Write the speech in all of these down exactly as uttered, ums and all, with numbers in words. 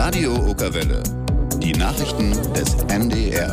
Radio Okerwelle. Die Nachrichten des N D R.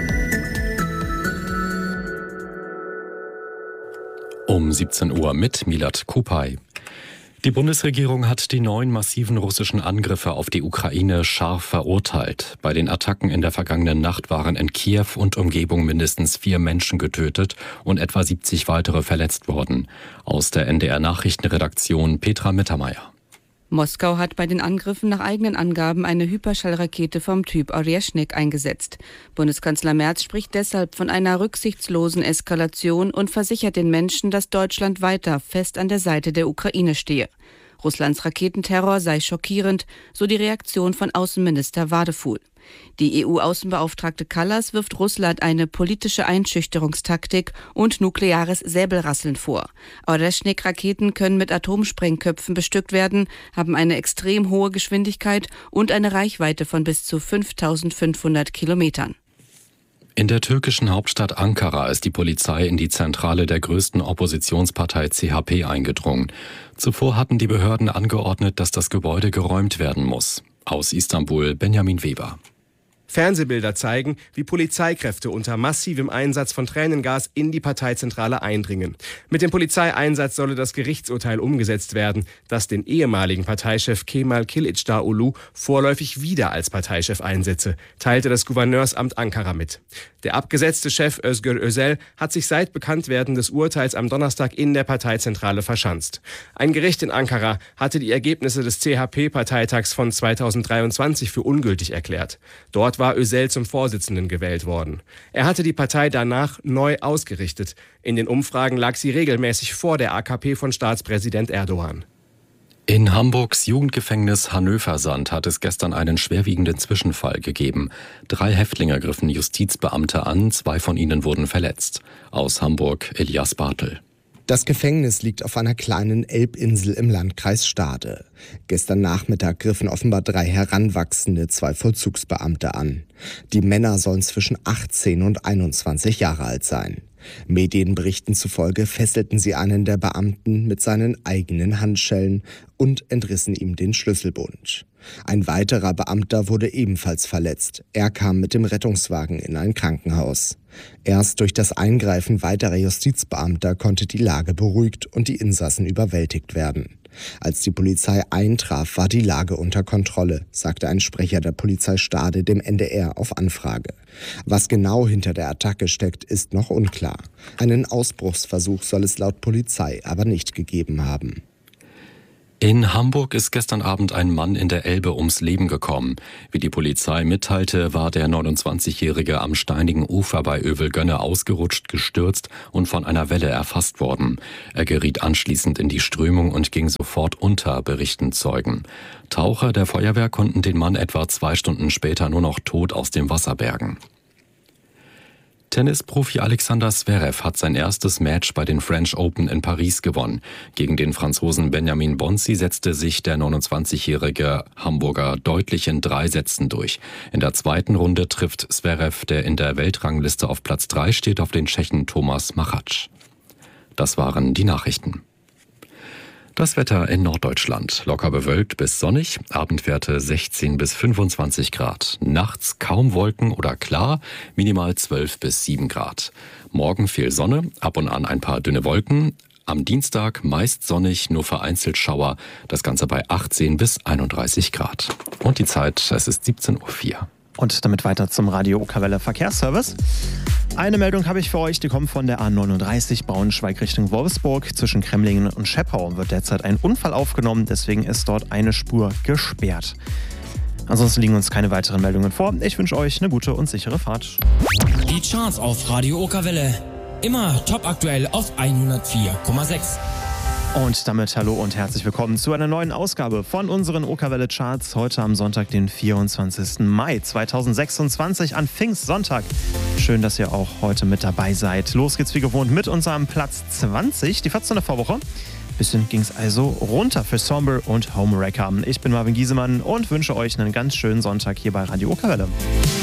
Um siebzehn Uhr mit Milad Kupay. Die Bundesregierung hat die neuen massiven russischen Angriffe auf die Ukraine scharf verurteilt. Bei den Attacken in der vergangenen Nacht waren in Kiew und Umgebung mindestens vier Menschen getötet und etwa siebzig weitere verletzt worden. Aus der N D R-Nachrichtenredaktion Petra Mittermeier. Moskau hat bei den Angriffen nach eigenen Angaben eine Hyperschallrakete vom Typ Oryeshnik eingesetzt. Bundeskanzler Merz spricht deshalb von einer rücksichtslosen Eskalation und versichert den Menschen, dass Deutschland weiter fest an der Seite der Ukraine stehe. Russlands Raketenterror sei schockierend, so die Reaktion von Außenminister Wadefuhl. Die E U-Außenbeauftragte Kallas wirft Russland eine politische Einschüchterungstaktik und nukleares Säbelrasseln vor. Oryeshnik-Raketen können mit Atomsprengköpfen bestückt werden, haben eine extrem hohe Geschwindigkeit und eine Reichweite von bis zu fünftausendfünfhundert Kilometern. In der türkischen Hauptstadt Ankara ist die Polizei in die Zentrale der größten Oppositionspartei C H P eingedrungen. Zuvor hatten die Behörden angeordnet, dass das Gebäude geräumt werden muss. Aus Istanbul Benjamin Weber. Fernsehbilder zeigen, wie Polizeikräfte unter massivem Einsatz von Tränengas in die Parteizentrale eindringen. Mit dem Polizeieinsatz solle das Gerichtsurteil umgesetzt werden, das den ehemaligen Parteichef Kemal Kılıçdaroğlu vorläufig wieder als Parteichef einsetze, teilte das Gouverneursamt Ankara mit. Der abgesetzte Chef Özgür Özel hat sich seit Bekanntwerden des Urteils am Donnerstag in der Parteizentrale verschanzt. Ein Gericht in Ankara hatte die Ergebnisse des C H P-Parteitags von zweitausenddreiundzwanzig für ungültig erklärt. Dort war Özel zum Vorsitzenden gewählt worden. Er hatte die Partei danach neu ausgerichtet. In den Umfragen lag sie regelmäßig vor der A K P von Staatspräsident Erdogan. In Hamburgs Jugendgefängnis Hanöversand hat es gestern einen schwerwiegenden Zwischenfall gegeben. Drei Häftlinge griffen Justizbeamte an, zwei von ihnen wurden verletzt. Aus Hamburg Elias Bartel. Das Gefängnis liegt auf einer kleinen Elbinsel im Landkreis Stade. Gestern Nachmittag griffen offenbar drei Heranwachsende zwei Vollzugsbeamte an. Die Männer sollen zwischen achtzehn und einundzwanzig Jahre alt sein. Medienberichten zufolge fesselten sie einen der Beamten mit seinen eigenen Handschellen und entrissen ihm den Schlüsselbund. Ein weiterer Beamter wurde ebenfalls verletzt. Er kam mit dem Rettungswagen in ein Krankenhaus. Erst durch das Eingreifen weiterer Justizbeamter konnte die Lage beruhigt und die Insassen überwältigt werden. Als die Polizei eintraf, war die Lage unter Kontrolle, sagte ein Sprecher der Polizei Stade dem N D R auf Anfrage. Was genau hinter der Attacke steckt, ist noch unklar. Einen Ausbruchsversuch soll es laut Polizei aber nicht gegeben haben. In Hamburg ist gestern Abend ein Mann in der Elbe ums Leben gekommen. Wie die Polizei mitteilte, war der neunundzwanzigjährige am steinigen Ufer bei Övelgönne ausgerutscht, gestürzt und von einer Welle erfasst worden. Er geriet anschließend in die Strömung und ging sofort unter, berichten Zeugen. Taucher der Feuerwehr konnten den Mann etwa zwei Stunden später nur noch tot aus dem Wasser bergen. Tennisprofi Alexander Zverev hat sein erstes Match bei den French Open in Paris gewonnen. Gegen den Franzosen Benjamin Bonzi setzte sich der neunundzwanzigjährige Hamburger deutlich in drei Sätzen durch. In der zweiten Runde trifft Zverev, der in der Weltrangliste auf Platz drei steht, auf den Tschechen Thomas Machac. Das waren die Nachrichten. Das Wetter in Norddeutschland. Locker bewölkt bis sonnig, Abendwerte sechzehn bis fünfundzwanzig Grad. Nachts kaum Wolken oder klar, minimal zwölf bis sieben Grad. Morgen viel Sonne, ab und an ein paar dünne Wolken. Am Dienstag meist sonnig, nur vereinzelt Schauer. Das Ganze bei achtzehn bis einunddreißig Grad. Und die Zeit, es ist siebzehn Uhr vier. Und damit weiter zum Radio Okerwelle Verkehrsservice. Eine Meldung habe ich für euch, die kommt von der A neununddreißig Braunschweig Richtung Wolfsburg. Zwischen Kremlingen und Schepau wird derzeit ein Unfall aufgenommen, deswegen ist dort eine Spur gesperrt. Ansonsten liegen uns keine weiteren Meldungen vor. Ich wünsche euch eine gute und sichere Fahrt. Die Charts auf Radio Okerwelle. Immer top aktuell auf hundertvier Komma sechs. Und damit hallo und herzlich willkommen zu einer neuen Ausgabe von unseren Okerwelle Charts. Heute am Sonntag, den vierundzwanzigsten Mai zweitausendsechsundzwanzig, an Pfingstsonntag. Schön, dass ihr auch heute mit dabei seid. Los geht's wie gewohnt mit unserem Platz zwanzig, die vierzehn Vorwoche. Bisschen ging's also runter für Somber und Homewrecker. Ich bin Marvin Giesemann und wünsche euch einen ganz schönen Sonntag hier bei Radio Okerwelle.